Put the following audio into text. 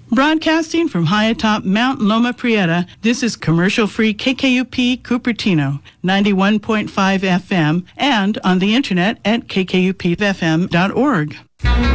Broadcasting from high atop Mount Loma Prieta, this is commercial-free KKUP Cupertino, 91.5 FM, and on the internet at kkupfm.org.